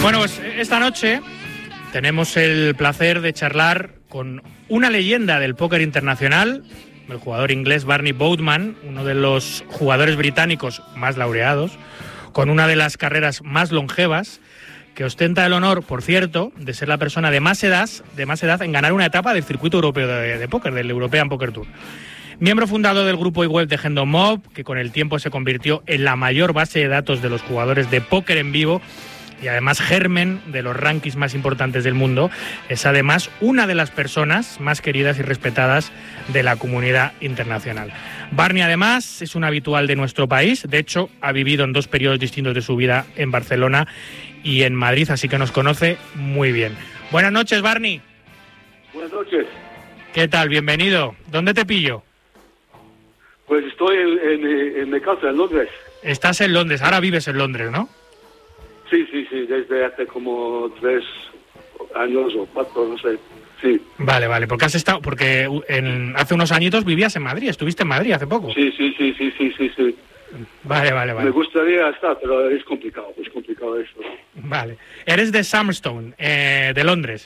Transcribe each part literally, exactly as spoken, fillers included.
Bueno, pues esta noche tenemos el placer de charlar con una leyenda del póker internacional, el jugador inglés Barney Boutman, uno de los jugadores británicos más laureados, con una de las carreras más longevas, que ostenta el honor, por cierto, de ser la persona de más edad, de más edad en ganar una etapa del circuito europeo de, de póker, del European Poker Tour. Miembro fundador del grupo y web de Hendon Mob, que con el tiempo se convirtió en la mayor base de datos de los jugadores de póker en vivo y además germen de los rankings más importantes del mundo, es además una de las personas más queridas y respetadas de la comunidad internacional. Barney además es un habitual de nuestro país, de hecho ha vivido en dos periodos distintos de su vida, en Barcelona y en Madrid, así que nos conoce muy bien. Buenas noches, Barney. Buenas noches. ¿Qué tal? Bienvenido. ¿Dónde te pillo? Pues estoy en, en, en mi casa, en Londres. Estás en Londres, ahora vives en Londres, ¿no? Sí, sí, sí, desde hace como tres años o cuatro, no sé, sí. Vale, vale, porque has estado, porque en, hace unos añitos vivías en Madrid, estuviste en Madrid hace poco. Sí, sí, sí, sí, sí, sí, sí. Vale, vale, vale. Me gustaría estar, pero es complicado, es complicado esto. Vale. Eres de Summerstone, eh, de Londres.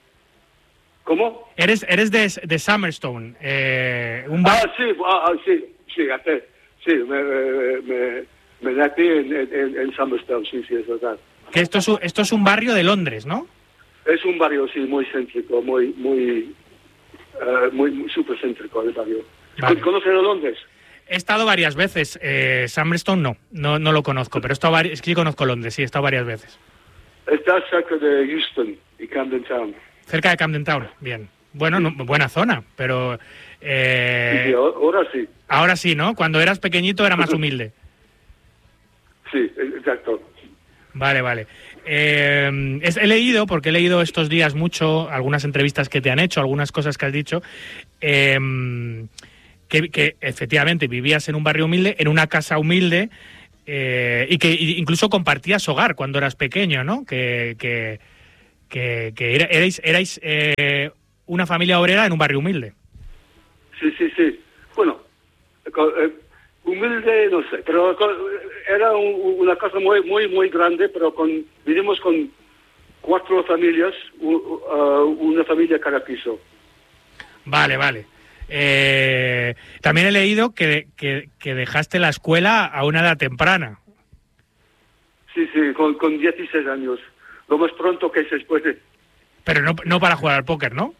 ¿Cómo? Eres, eres de, de Summerstone, eh, un bar... Ah, sí, ah, ah, sí, sí, hace, sí, me... me, me Me nací en, en, en Summerstone, sí, sí, es verdad. Que esto es, un, esto es un barrio de Londres, ¿no? Es un barrio, sí, muy céntrico, muy, muy, uh, muy, muy súper céntrico el barrio. Vale. ¿Conoces a Londres? He estado varias veces. Eh, Summerstone no, no, no lo conozco, pero he estado vari- es que sí conozco Londres, sí, he estado varias veces. Está cerca de Euston y Camden Town. Cerca de Camden Town, bien. Bueno, no, buena zona, pero... Eh, sí, sí, ahora sí. Ahora sí, ¿no? Cuando eras pequeñito era más humilde. Sí, exacto. Vale, vale. Eh, es, he leído, porque he leído estos días mucho, algunas entrevistas que te han hecho, algunas cosas que has dicho, eh, que, que efectivamente vivías en un barrio humilde, en una casa humilde, eh, y que incluso compartías hogar cuando eras pequeño, ¿no? Que, que, que, que era, erais, erais eh, una familia obrera en un barrio humilde. Sí, sí, sí. Bueno, eh, humilde, no sé, pero era un, una casa muy, muy, muy grande, pero con vivimos con cuatro familias, uh, una familia cada piso. Vale, vale. Eh, también he leído que, que, que dejaste la escuela a una edad temprana. Sí, sí, con, con dieciséis años, lo más pronto que se puede. Pero no, no para jugar al póker, ¿no?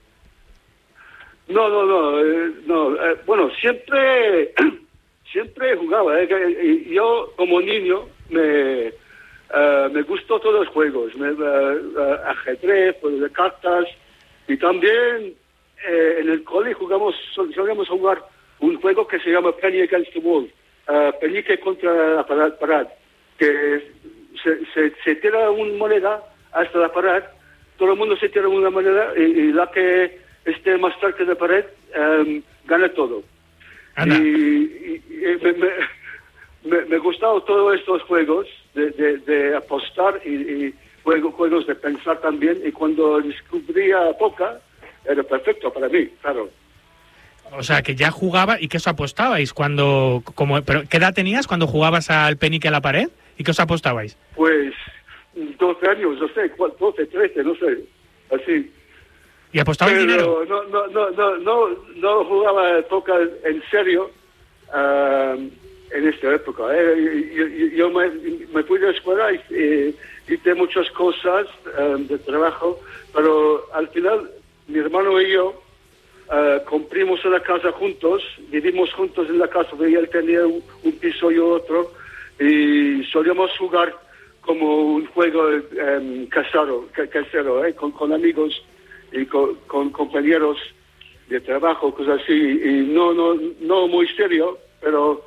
No, no, no, eh, no. Eh, bueno, siempre... Siempre jugaba, ¿eh? Yo como niño me, uh, me gustó todos los juegos, me, uh, uh, ajedrez, juegos de cartas, y también eh, en el cole jugamos, solíamos jugar un juego que se llama Penny Against the Wall, uh, penique contra la pared, pared que se, se, se tira una moneda hasta la pared, todo el mundo se tira una moneda y, y la que esté más cerca de la pared um, gana todo. Y, y, y me, me, me, me gustaban todos estos juegos de, de, de apostar y, y juego, juegos de pensar también. Y cuando descubría póker, era perfecto para mí, claro. O sea, que ya jugaba y que os apostabais cuando... Como, pero ¿qué edad tenías cuando jugabas al penique a la pared? ¿Y qué os apostabais? Pues doce años, no sé, doce, trece, no sé, así. ¿Y apostabais dinero? No, no, no, no, no, no jugaba póker en serio uh, en esta época. ¿eh? Yo, yo, yo me, me fui de la escuela y eh, hice muchas cosas um, de trabajo, pero al final mi hermano y yo uh, compramos una casa juntos, vivimos juntos en la casa, y él tenía un, un piso y otro, y solíamos jugar como un juego um, casero, casero ¿eh? con, con amigos y con, con compañeros de trabajo, cosas así, y no no no muy serio, pero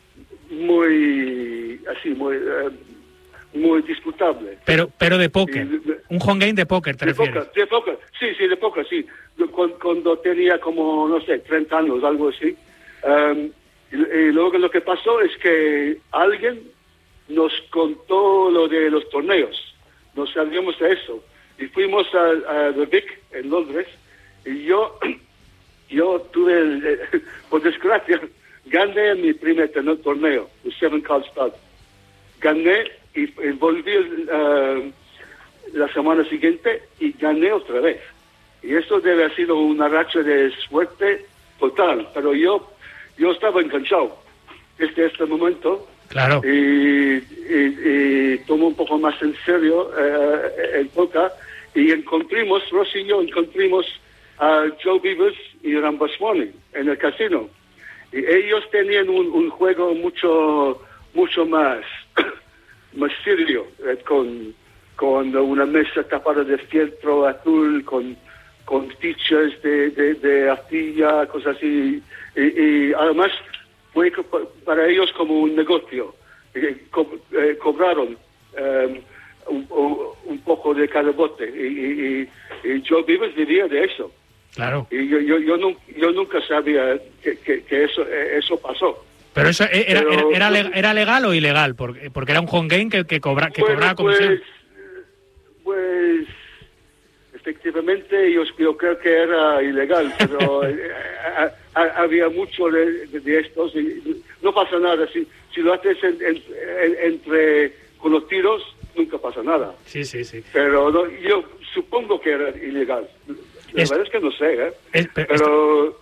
muy así, muy uh, muy disputable. Pero pero de póker, y, un home game de póker, ¿te de refieres? Póker, de póker, sí, sí, de póker, sí. Cuando, cuando tenía como, no sé, treinta años, algo así. Um, y, y luego lo que pasó es que alguien nos contó lo de los torneos, nos sabíamos de eso. Y fuimos a, a The Vic, en Londres, y yo, yo tuve, el, por desgracia, gané mi primer torneo, el Seven Card Stud. Gané y, y volví uh, la semana siguiente y gané otra vez. Y esto debe haber sido una racha de suerte total, pero yo yo estaba enganchado desde este momento. Claro. Y, y, y tomo un poco más en serio eh, el póker y encontramos, Rossi y yo encontramos a Joe Beavers y Ram Baswani en el casino. Y ellos tenían un, un juego mucho mucho más, más serio, eh, con, con una mesa tapada de fieltro azul, con, con fichas de, de, de arcilla, cosas así. Y, y además fue para ellos como un negocio. Co eh, cobraron um, un, un poco de cada bote y, y, y Joe Beavers vivía de eso. Claro. Y yo yo yo, no, yo nunca sabía que, que, que eso eso pasó. Pero eso era, Pero, era, era, era legal o ilegal, porque porque era un home game que, que, cobra, que bueno, cobraba comisión. Pues, pues efectivamente yo, yo creo que era ilegal, pero a, a, había mucho de, de, de estos y no pasa nada. Si, si lo haces en, en, en, entre con los tiros, nunca pasa nada. Sí, sí, sí. Pero no, yo supongo que era ilegal. La es, verdad es que no sé, ¿eh? Es, pero pero,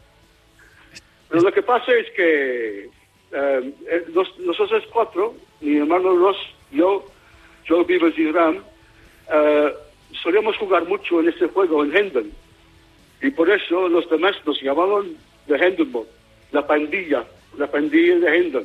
pero lo que pasa es que um, los, nosotros cuatro, mi hermano Ross, yo, Joe Beavers y Ram, uh, solíamos jugar mucho en este juego, en Hendon. Y por eso los demás nos llamaban The Hendon Mob, la pandilla, la pandilla de Hendon.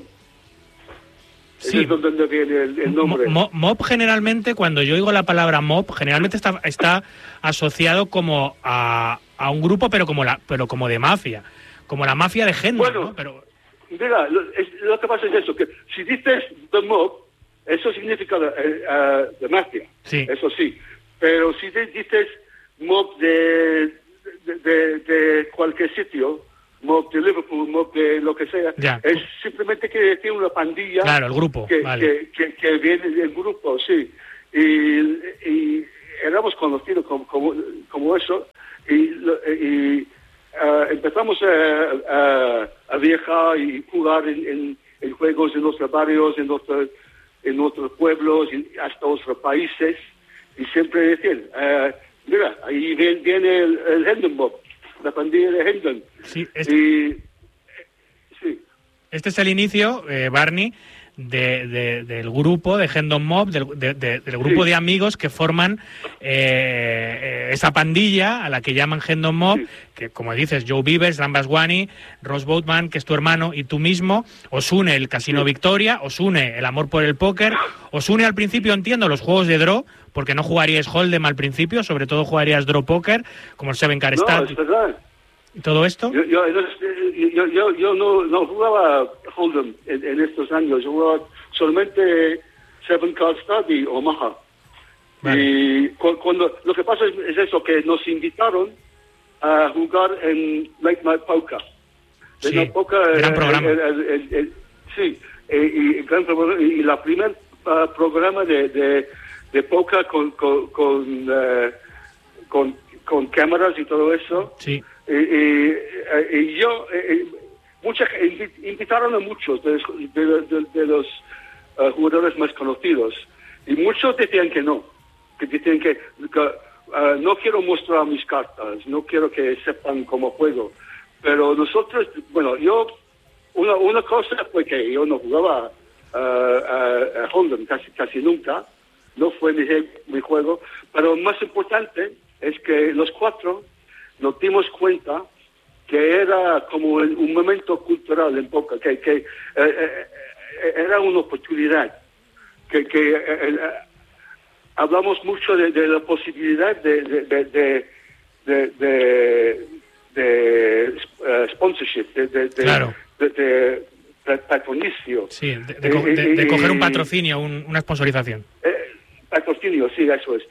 Sí. Es donde viene el, el nombre. Mob, mob generalmente, cuando yo oigo la palabra mob, generalmente está, está asociado como a, a un grupo, pero como la, pero como de mafia, como la mafia de Hendon, bueno, ¿no? Pero mira, lo, es, lo que pasa es eso, que si dices The Mob, eso significa uh, uh, de mafia, sí. Eso sí. Pero si dices mob de, de, de, de cualquier sitio, mob de Liverpool, mob de lo que sea, ya. Es simplemente que tiene una pandilla. Claro, el grupo. Que, vale. que, que, que viene del grupo, sí. Y, y éramos conocidos como, como, como eso. Y, y uh, empezamos a, a, a viajar y jugar en, en, en juegos en nuestros barrios, en, nuestro, en nuestros pueblos, y hasta otros países. Y siempre decían, uh, mira, ahí viene, viene el, el Hendon Mob, la pandilla de Hendon. Sí, este, y, sí. este es el inicio, eh, Barney, de, de, del grupo de Hendon Mob, del, de, de, del grupo sí. de amigos que forman eh, esa pandilla a la que llaman Hendon Mob, sí. que como dices, Joe Beavers, Ram Baswani, Ross Boatman, que es tu hermano, y tú mismo, os une el Casino sí. Victoria, os une el amor por el póker, os une al principio, entiendo, los juegos de draw, porque no jugaríais Hold'em al principio, sobre todo jugarías draw póker, como el Seven Card Stat. No, es verdad. ¿Y todo esto? Yo, yo, yo, yo, yo no, no jugaba Hold'em en, en estos años, yo jugaba solamente Seven Card Stat y Omaha. Vale. Y cu cuando, lo que pasa es, es eso, que nos invitaron a jugar en Late Night Poker. Sí, Late Night Poker, gran el, programa. El, el, el, el, sí, y, y, gran programa, y la primer uh, programa de, de, de poker con, con, con, uh, con, con cámaras y todo eso. Sí. Y, y, y yo, eh, mucha, invitaron a muchos de, de, de, de los uh, jugadores más conocidos y muchos decían que no, que decían que, que uh, no quiero mostrar mis cartas, no quiero que sepan cómo juego, pero nosotros, bueno, yo, una, una cosa fue que yo no jugaba uh, a, a Hold'em casi, casi nunca, no fue mi, mi juego, pero más importante es que los cuatro nos dimos cuenta que era como un momento cultural en poker, que, que eh, eh, era una oportunidad, que, que eh, eh, hablamos mucho de, de la posibilidad de, de, de, de, de, de, de uh, sponsorship, de, de, claro. de, de, de patronicio. Sí, de, de, co de, de coger un patrocinio, un, una sponsorización. Eh, patrocinio, sí, eso es.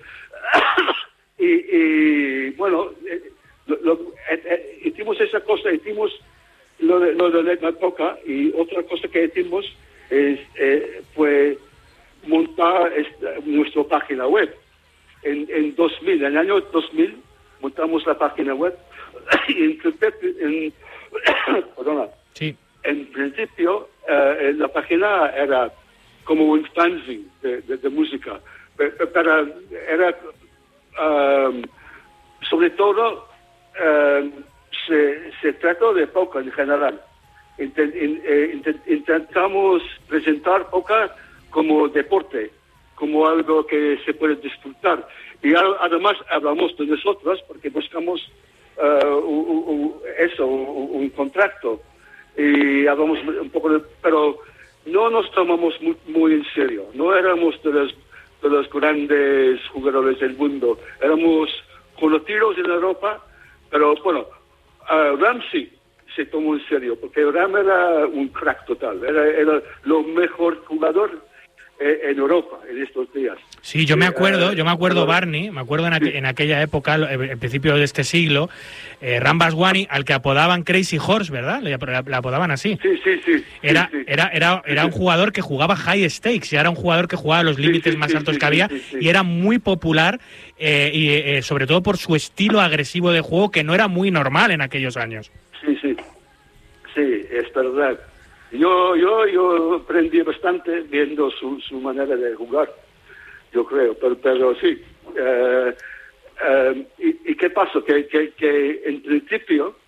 y, y bueno... Eh, Lo, lo, eh, eh, hicimos esa cosa, hicimos lo de, lo de Late Night Poker y otra cosa que hicimos es, eh, fue montar esta, nuestra página web. En, en dos mil, en el año dos mil, montamos la página web y en, en, perdona, sí. en principio eh, la página era como un fanzine de, de, de música. Pero era, um, sobre todo, um, se, se trató de polka en general. Intent, intent, intentamos presentar polka como deporte, como algo que se puede disfrutar. Y además hablamos de nosotros porque buscamos uh, un, un, eso, un, un contrato. Y hablamos un poco de... Pero no nos tomamos muy, muy en serio. No éramos de los, de los grandes jugadores del mundo. Éramos conocidos en Europa, pero bueno, uh, Ramsey se tomó en serio, porque Ram era un crack total. Era, era lo mejor jugador en Europa en estos días. Sí, yo me acuerdo, yo me acuerdo, Barney, me acuerdo en, aqu en aquella época, en principio de este siglo, eh, Ram Vaswani, al que apodaban Crazy Horse, ¿verdad? Le, le apodaban así. Sí, sí, sí. Era, sí, sí. era, era, era sí, un jugador que jugaba high stakes, y era un jugador que jugaba a los límites sí, sí, más altos sí, que había, sí, sí. y era muy popular, eh, y eh, sobre todo por su estilo agresivo de juego, que no era muy normal en aquellos años. Sí, sí. Sí, es verdad. Yo, yo, yo aprendí bastante viendo su, su manera de jugar, yo creo, pero, pero sí. Uh, uh, y, ¿Y qué pasó? Que, que, que en principio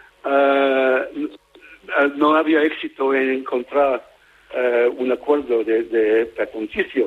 uh, no había éxito en encontrar uh, un acuerdo de, de patrocinio,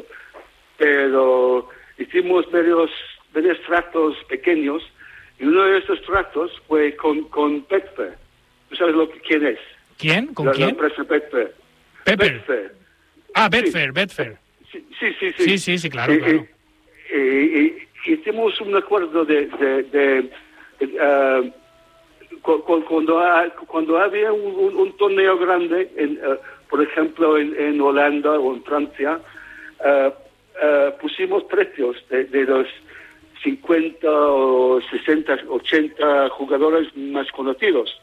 pero hicimos varios, varios tratos pequeños, y uno de esos tratos fue con, con Betfair. ¿Tú sabes lo que, quién es? ¿Quién? ¿Con la, quién? La empresa Betfair. Pepper. Betfair. Ah, Betfair, sí. Betfair. Sí, sí, sí. Sí, sí, sí, sí claro, y, claro. Y, y, y hicimos un acuerdo de... de, de, de uh, cuando, cuando había un, un, un torneo grande, en, uh, por ejemplo, en, en Holanda o en Francia, uh, uh, pusimos precios de, de los cincuenta o sesenta, ochenta jugadores más conocidos.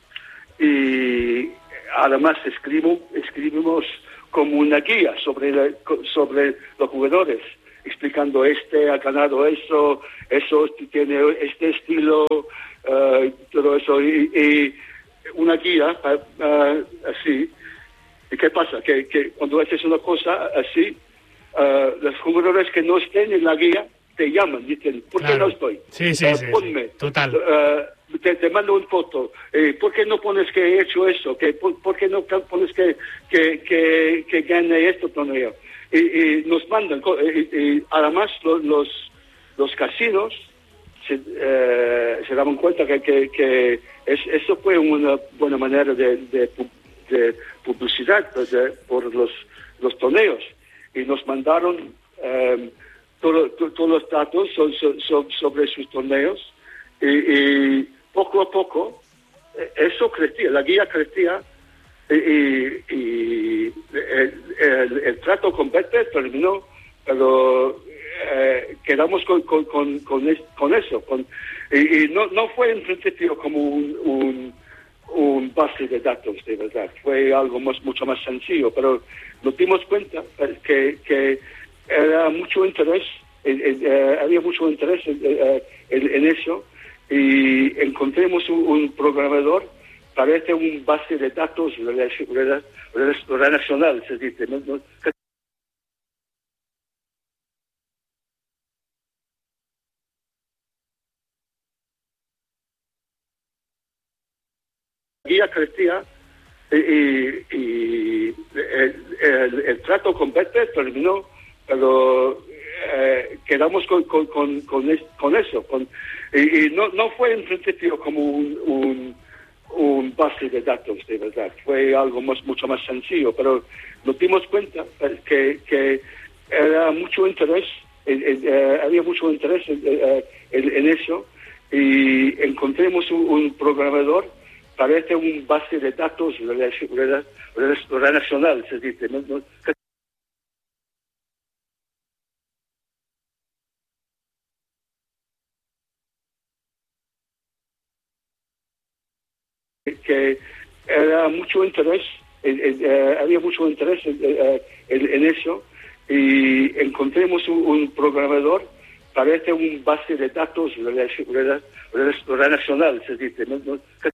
Y además escribimos, escribimos como una guía sobre, la, sobre los jugadores, explicando este ha ganado eso, eso tiene este estilo, uh, todo eso, y, y una guía uh, así. ¿Y qué pasa? Que, que cuando haces una cosa así, uh, los jugadores que no estén en la guía te llaman, dicen, ¿por qué claro. no estoy? Sí, sí, uh, sí, ponme. sí. Total. Uh, Te, te mando una foto. Eh, ¿Por qué no pones que he hecho eso? ¿Que, por, ¿Por qué no pones que, que, que, que gane este torneo? Y, y nos mandan. Y, y además los, los, los casinos se, eh, se daban cuenta que, que, que es, eso fue una buena manera de, de, de publicidad de, por los, los torneos. Y nos mandaron eh, todo, to, todos los datos so, so, so, sobre sus torneos. Y, y poco a poco eso crecía, la guía crecía, y, y, y el, el, el trato con Betfair terminó, pero eh, quedamos con, con, con, con, es, con eso. Con, y y no, no fue en principio como un, un, un base de datos, de verdad, fue algo más, mucho más sencillo, pero nos dimos cuenta que, que era mucho interés, eh, eh, había mucho interés en, eh, en, en eso. Y encontremos un, un programador para este un base de datos relacional, se dice. ¿no? ¿no? La guía crecía y, y, y el, el, el trato con Betfair terminó, pero eh, quedamos con, con, con, con, es, con eso. Con, y y no, no fue en principio como un, un, un base de datos, de verdad. Fue algo más, mucho más sencillo, pero nos dimos cuenta que, que era mucho interés, eh, eh, había mucho interés en, eh, en, en eso, y encontremos un, un programador para este un base de datos relacional, se dice. ¿no? ¿no? que era mucho interés, eh, eh, había mucho interés eh, en, en eso, y encontremos un, un programador para este un base de datos relacional, se dice. ¿no? ¿no?